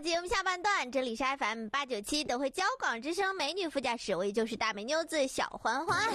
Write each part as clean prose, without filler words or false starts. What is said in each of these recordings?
节目下半段，这里是 FM897 德惠交广之声美女副驾驶，我也就是大美妞子小欢欢。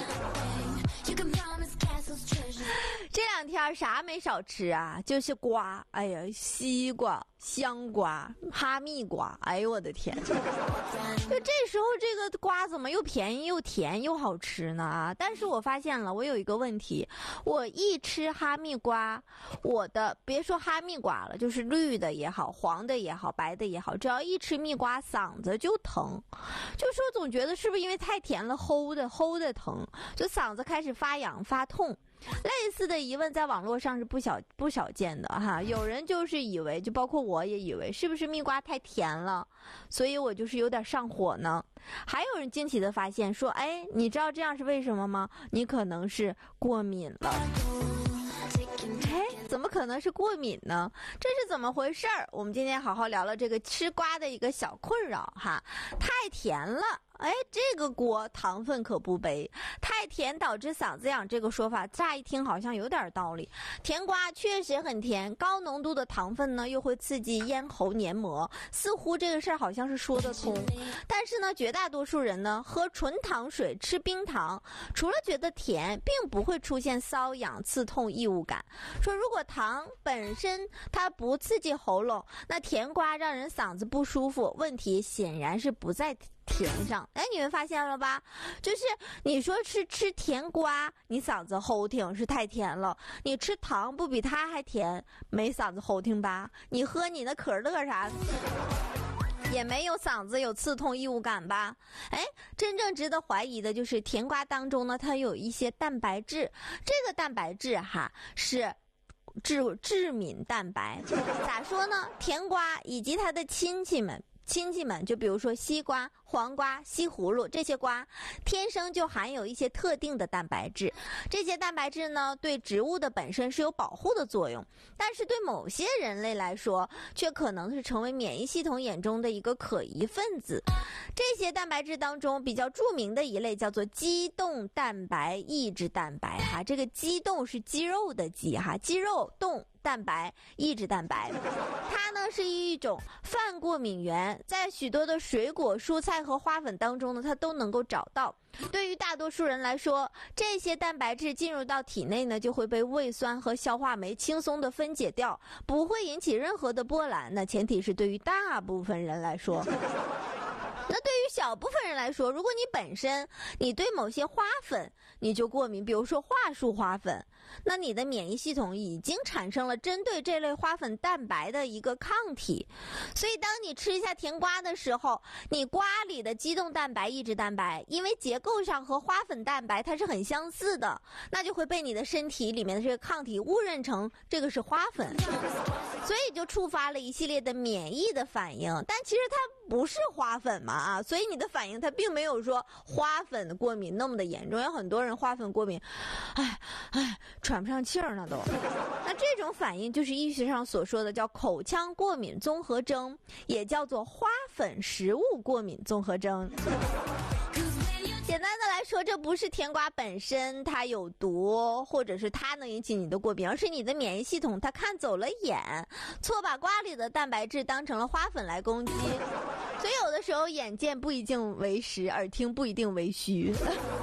这两天啥没少吃啊，就是瓜，哎呀，西瓜、香瓜、哈密瓜，哎呦我的天！就这时候这个瓜怎么又便宜又甜又好吃呢？但是我发现了，我有一个问题，我一吃哈密瓜，我的别说哈密瓜了，就是绿的也好，黄的也好，白的也好，只要一吃蜜瓜，嗓子就疼。就是我总觉得是不是因为太甜了，齁的疼，就嗓子开始发痒发痛。类似的疑问在网络上是不少见的哈，有人就是以为，就包括我也以为，是不是蜜瓜太甜了，所以我就是有点上火呢？还有人惊奇的发现说，哎，你知道这样是为什么吗？你可能是过敏了。哎，怎么可能是过敏呢？这是怎么回事儿？我们今天好好聊聊这个吃瓜的一个小困扰哈。太甜了，哎，这个锅糖分可不背。太甜导致嗓子痒这个说法，乍一听好像有点道理。甜瓜确实很甜，高浓度的糖分呢又会刺激咽喉黏膜，似乎这个事儿好像是说得通。但是呢，绝大多数人呢喝纯糖水、吃冰糖，除了觉得甜，并不会出现瘙痒、刺痛、异物感。说如果糖本身它不刺激喉咙，那甜瓜让人嗓子不舒服，问题显然是不在甜上。哎，你们发现了吧？就是你说吃甜瓜，你嗓子齁挺是太甜了；你吃糖不比它还甜，没嗓子齁挺吧？你喝你的可乐啥的，也没有嗓子有刺痛异物感吧？哎，真正值得怀疑的就是甜瓜当中呢，它有一些蛋白质，这个蛋白质哈是致敏蛋白。咋说呢？甜瓜以及它的亲戚们，就比如说西瓜、黄瓜、西葫芦这些瓜，天生就含有一些特定的蛋白质。这些蛋白质呢，对植物的本身是有保护的作用，但是对某些人类来说，却可能是成为免疫系统眼中的一个可疑分子。这些蛋白质当中比较著名的一类叫做肌动蛋白抑制蛋白哈，这个肌动是肌肉的肌哈，肌肉动蛋白抑制蛋白，它呢是一种泛过敏原，在许多的水果、蔬菜和花粉当中呢，它都能够找到。对于大多数人来说，这些蛋白质进入到体内呢，就会被胃酸和消化酶轻松的分解掉，不会引起任何的波澜。那前提是对于大部分人来说。那对于小部分人来说，如果你本身你对某些花粉你就过敏，比如说桦树花粉，那你的免疫系统已经产生了针对这类花粉蛋白的一个抗体，所以当你吃一下甜瓜的时候，你瓜里的肌动蛋白抑制蛋白因为结构上和花粉蛋白它是很相似的，那就会被你的身体里面的这个抗体误认成这个是花粉，所以就触发了一系列的免疫的反应。但其实它不是花粉嘛所以你的反应它并没有说花粉的过敏那么的严重，有很多人花粉过敏，喘不上气儿呢都。那这种反应就是医学上所说的叫口腔过敏综合征，也叫做花粉食物过敏综合征。简单的来说，这不是甜瓜本身它有毒，或者是它能引起你的过敏，而是你的免疫系统它看走了眼，错把瓜里的蛋白质当成了花粉来攻击。所以有的时候眼见不一定为实，耳听不一定为虚。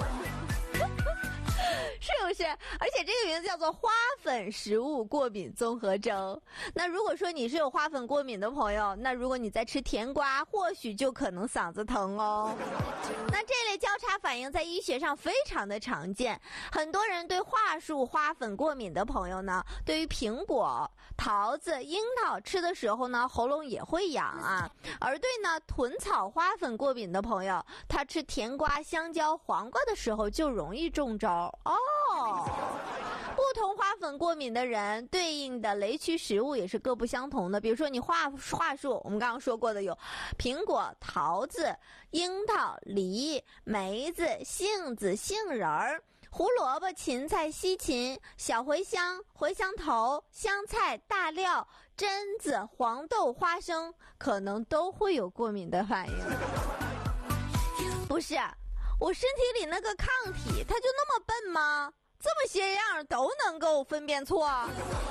是不是？而且这个名字叫做花粉食物过敏综合征。那如果说你是有花粉过敏的朋友，那如果你在吃甜瓜，或许就可能嗓子疼哦。那这类交叉反应在医学上非常的常见，很多人对桦树花粉过敏的朋友呢，对于苹果、桃子、樱桃吃的时候呢，喉咙也会痒啊。而对呢豚草花粉过敏的朋友，他吃甜瓜、香蕉、黄瓜的时候就容易中招哦。不同花粉过敏的人对应的雷区食物也是各不相同的。比如说你桦树，我们刚刚说过的有苹果、桃子、樱桃、梨、梅子、杏子、杏仁儿、胡萝卜、芹菜、西芹、小茴香、茴香头、香菜、大料、榛子、黄豆、花生，可能都会有过敏的反应。不是，我身体里那个抗体它就那么笨吗？这么些样都能够分辨错？